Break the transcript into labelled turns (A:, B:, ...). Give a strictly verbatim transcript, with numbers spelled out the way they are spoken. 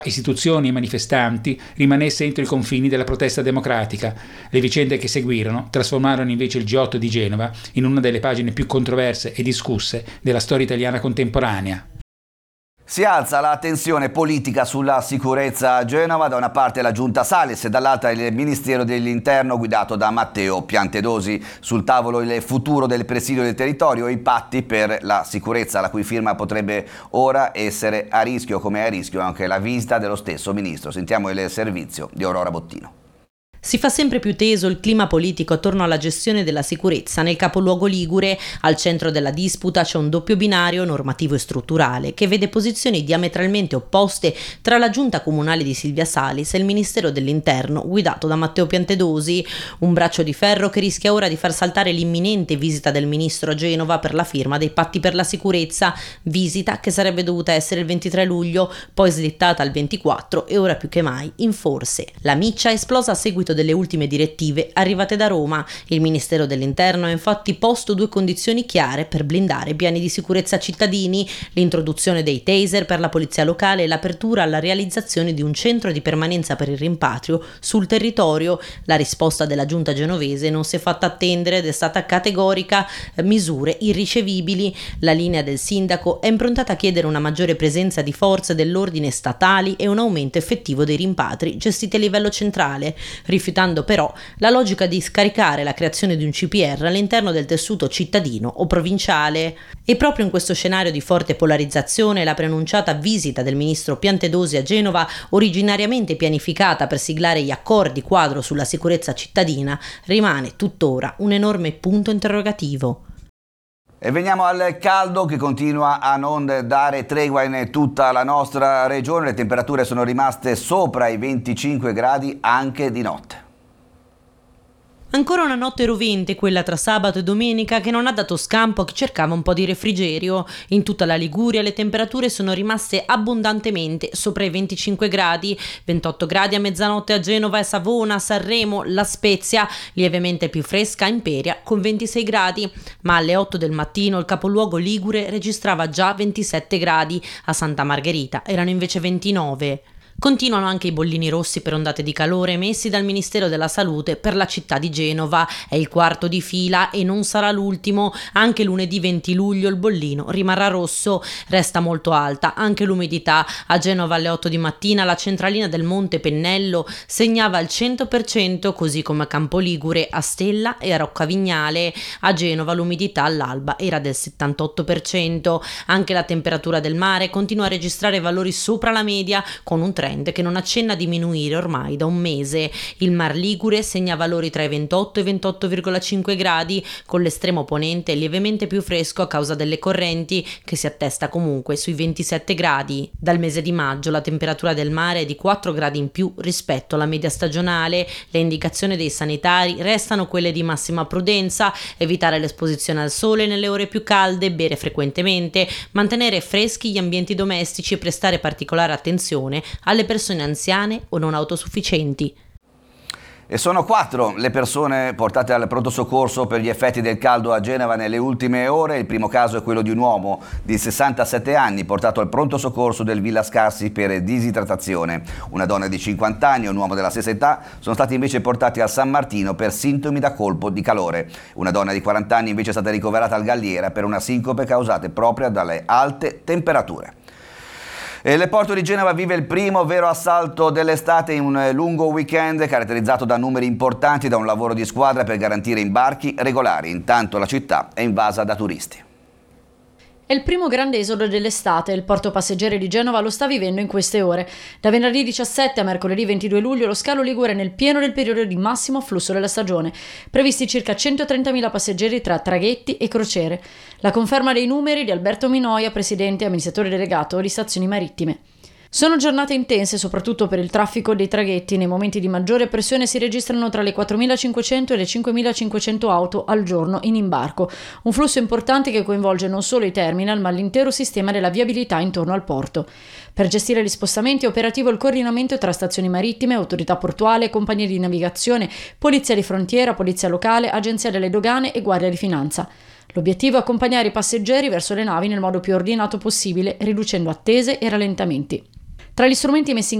A: istituzioni e manifestanti rimanesse entro i confini della protesta democratica. Le vicende che seguirono trasformarono invece il G otto di Genova in una delle pagine più controverse e discusse della storia italiana contemporanea.
B: Si alza la tensione politica sulla sicurezza a Genova, da una parte la giunta Salis e dall'altra il Ministero dell'Interno guidato da Matteo Piantedosi. Sul tavolo il futuro del presidio del territorio e i patti per la sicurezza, la cui firma potrebbe ora essere a rischio, come è a rischio anche la visita dello stesso ministro. Sentiamo il servizio di Aurora Bottino.
C: Si fa sempre più teso il clima politico attorno alla gestione della sicurezza nel capoluogo ligure. Al centro della disputa c'è un doppio binario normativo e strutturale che vede posizioni diametralmente opposte tra la giunta comunale di Silvia Salis e il Ministero dell'Interno guidato da Matteo Piantedosi, un braccio di ferro che rischia ora di far saltare l'imminente visita del ministro a Genova per la firma dei patti per la sicurezza, visita che sarebbe dovuta essere il ventitré luglio, poi slittata al ventiquattro e ora più che mai in forse. La miccia è esplosa a seguito delle ultime direttive arrivate da Roma. Il Ministero dell'Interno ha infatti posto due condizioni chiare per blindare i piani di sicurezza cittadini: l'introduzione dei taser per la polizia locale e l'apertura alla realizzazione di un centro di permanenza per il rimpatrio sul territorio. La risposta della giunta genovese non si è fatta attendere ed è stata categorica: misure irricevibili. La linea del sindaco è improntata a chiedere una maggiore presenza di forze dell'ordine statali e un aumento effettivo dei rimpatri gestiti a livello centrale, rifiutando però la logica di scaricare la creazione di un C P R all'interno del tessuto cittadino o provinciale. E proprio in questo scenario di forte polarizzazione la preannunciata visita del ministro Piantedosi a Genova, originariamente pianificata per siglare gli accordi quadro sulla sicurezza cittadina, rimane tuttora un enorme punto interrogativo.
B: E veniamo al caldo che continua a non dare tregua in tutta la nostra regione. Le temperature sono rimaste sopra i venticinque gradi anche di notte.
C: Ancora una notte rovente, quella tra sabato e domenica, che non ha dato scampo a chi cercava un po' di refrigerio. In tutta la Liguria le temperature sono rimaste abbondantemente sopra i venticinque gradi, ventotto gradi a mezzanotte a Genova e Savona, Sanremo, La Spezia, lievemente più fresca a Imperia con ventisei gradi, ma alle otto del mattino il capoluogo ligure registrava già ventisette gradi, a Santa Margherita erano invece ventinove. Continuano anche i bollini rossi per ondate di calore emessi dal Ministero della Salute per la città di Genova. È il quarto di fila e non sarà l'ultimo. Anche lunedì venti luglio il bollino rimarrà rosso. Resta molto alta anche l'umidità. A Genova alle otto di mattina la centralina del Monte Pennello segnava il cento per cento, così come a Campoligure, a Stella e a Roccavignale. A Genova l'umidità all'alba era del settantotto per cento. Anche la temperatura del mare continua a registrare valori sopra la media, con un trend che non accenna a diminuire ormai da un mese. Il Mar Ligure segna valori tra i ventotto e i ventotto virgola cinque gradi, con l'estremo ponente lievemente più fresco a causa delle correnti, che si attesta comunque sui ventisette gradi. Dal mese di maggio la temperatura del mare è di quattro gradi in più rispetto alla media stagionale. Le indicazioni dei sanitari restano quelle di massima prudenza: evitare l'esposizione al sole nelle ore più calde, bere frequentemente, mantenere freschi gli ambienti domestici e prestare particolare attenzione alle persone anziane o non autosufficienti.
B: E sono quattro le persone portate al pronto soccorso per gli effetti del caldo a Genova nelle ultime ore. Il primo caso è quello di un uomo di sessantasette anni portato al pronto soccorso del Villa Scarsi per disidratazione. Una donna di cinquanta anni e un uomo della stessa età sono stati invece portati a San Martino per sintomi da colpo di calore. Una donna di quaranta anni invece è stata ricoverata al Galliera per una sincope causata proprio dalle alte temperature. E l'Porto di Genova vive il primo vero assalto dell'estate in un lungo weekend caratterizzato da numeri importanti, da un lavoro di squadra per garantire imbarchi regolari. Intanto la città è invasa da turisti.
D: È il primo grande esodo dell'estate. Il porto passeggeri di Genova lo sta vivendo in queste ore. Da venerdì diciassette a mercoledì ventidue luglio lo scalo Ligure è nel pieno del periodo di massimo afflusso della stagione. Previsti circa centotrentamila passeggeri tra traghetti e crociere. La conferma dei numeri di Alberto Minoia, presidente e amministratore delegato di Stazioni Marittime. Sono giornate intense soprattutto per il traffico dei traghetti. Nei momenti di maggiore pressione si registrano tra le quattromilacinquecento e le cinquemilacinquecento auto al giorno in imbarco, un flusso importante che coinvolge non solo i terminal ma l'intero sistema della viabilità intorno al porto. Per gestire gli spostamenti è operativo il coordinamento tra stazioni marittime, autorità portuale, compagnie di navigazione, polizia di frontiera, polizia locale, agenzia delle dogane e guardia di finanza. L'obiettivo è accompagnare i passeggeri verso le navi nel modo più ordinato possibile, riducendo attese e rallentamenti. Tra gli strumenti messi in